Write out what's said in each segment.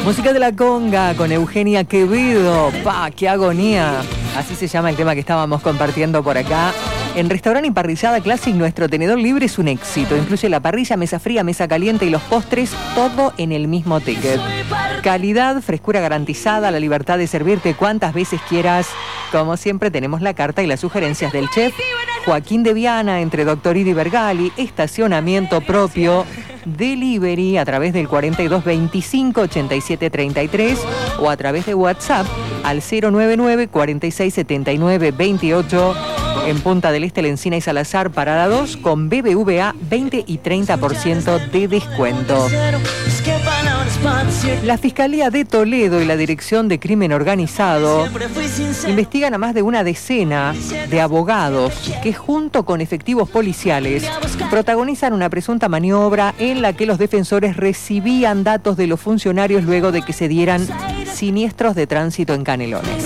Música de la conga con Eugenia Quevedo. ¡Pa! ¡Qué agonía! Así se llama el tema que estábamos compartiendo por acá. En Restaurante y Parrillada Classic, nuestro tenedor libre es un éxito. Incluye la parrilla, mesa fría, mesa caliente y los postres, todo en el mismo ticket. Calidad, frescura garantizada, la libertad de servirte cuantas veces quieras. Como siempre, tenemos la carta y las sugerencias del chef Joaquín de Viana, entre Doctorino y Bergali. Estacionamiento propio. Delivery a través del 4225 8733 o a través de WhatsApp al 099 4679 28 en Punta del Este, La Encina y Salazar, Parada 2, con BBVA 20 y 30% de descuento. La Fiscalía de Toledo y la Dirección de Crimen Organizado investigan a más de una decena de abogados que, junto con efectivos policiales, protagonizan una presunta maniobra en la que los defensores recibían datos de los funcionarios luego de que se dieran siniestros de tránsito en Canelones.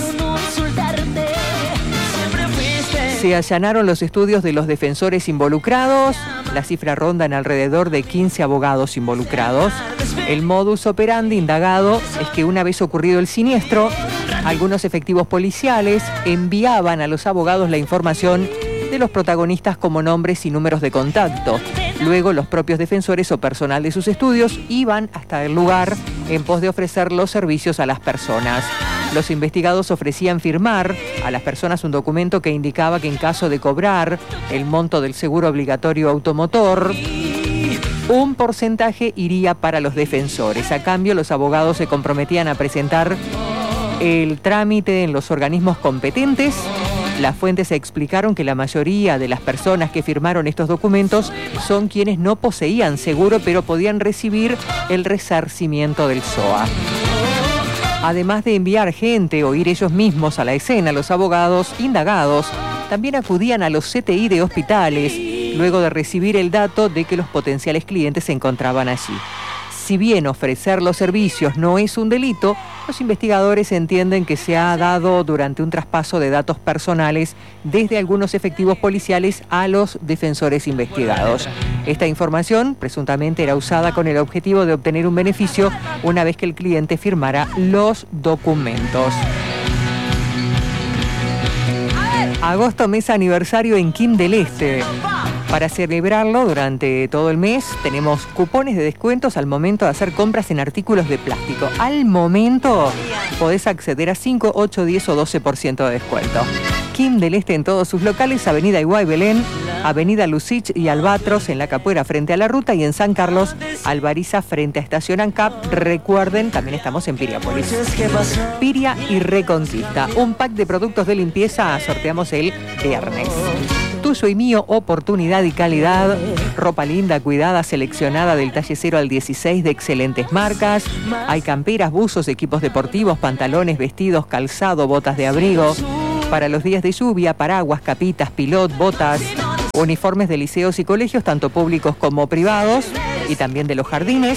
Se allanaron los estudios de los defensores involucrados. La cifra ronda en alrededor de 15 abogados involucrados. El modus operandi indagado es que una vez ocurrido el siniestro, algunos efectivos policiales enviaban a los abogados la información de los protagonistas como nombres y números de contacto. Luego los propios defensores o personal de sus estudios iban hasta el lugar en pos de ofrecer los servicios a las personas. Los investigados ofrecían firmar a las personas un documento que indicaba que en caso de cobrar el monto del seguro obligatorio automotor, un porcentaje iría para los defensores. A cambio, los abogados se comprometían a presentar el trámite en los organismos competentes. Las fuentes explicaron que la mayoría de las personas que firmaron estos documentos son quienes no poseían seguro, pero podían recibir el resarcimiento del SOA. Además de enviar gente o ir ellos mismos a la escena, los abogados indagados también acudían a los CTI de hospitales luego de recibir el dato de que los potenciales clientes se encontraban allí. Si bien ofrecer los servicios no es un delito, los investigadores entienden que se ha dado durante un traspaso de datos personales desde algunos efectivos policiales a los defensores investigados. Esta información presuntamente era usada con el objetivo de obtener un beneficio una vez que el cliente firmara los documentos. Agosto, mes aniversario en Quim del Este. Para celebrarlo durante todo el mes tenemos cupones de descuentos al momento de hacer compras en artículos de plástico. Al momento podés acceder a 5, 8, 10 o 12% de descuento. Quim del Este en todos sus locales, Avenida Iguay Belén, Avenida Lucich y Albatros en La Capuera frente a la ruta y en San Carlos, Alvariza frente a Estación ANCAP. Recuerden, también estamos en Piriápolis. Piria y Reconquista. Un pack de productos de limpieza sorteamos el viernes. Tuyo y mío, oportunidad y calidad. Ropa linda, cuidada, seleccionada del talle 0 al 16 de excelentes marcas. Hay camperas, buzos, equipos deportivos, pantalones, vestidos, calzado, botas de abrigo. Para los días de lluvia, paraguas, capitas, pilot, botas, uniformes de liceos y colegios, tanto públicos como privados, y también de los jardines.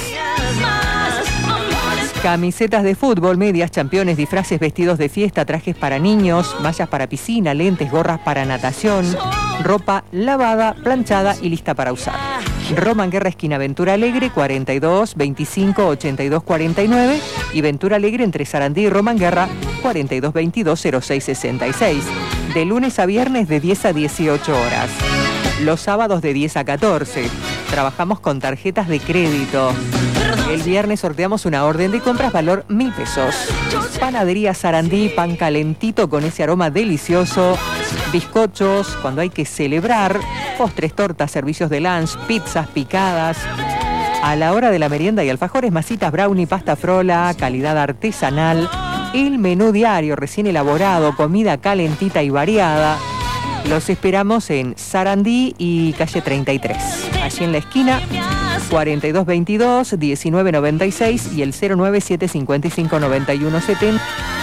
Camisetas de fútbol, medias, championes, disfraces, vestidos de fiesta, trajes para niños, mallas para piscina, lentes, gorras para natación, ropa lavada, planchada y lista para usar. Román Guerra, esquina Ventura Alegre, 42 25 82 49 y Ventura Alegre entre Sarandí y Román Guerra, 42 22 06 66. De lunes a viernes de 10 a 18 horas. Los sábados de 10 a 14. Trabajamos con tarjetas de crédito. El viernes sorteamos una orden de compras valor 1.000 pesos. Panadería Sarandí, pan calentito con ese aroma delicioso. Bizcochos cuando hay que celebrar. Postres, tortas, servicios de lunch, pizzas picadas. A la hora de la merienda y alfajores, masitas, brownie, pasta frola, calidad artesanal. El menú diario recién elaborado, comida calentita y variada. Los esperamos en Sarandí y calle 33. Allí en la esquina, 4222 1996 y el 097 55 91 70.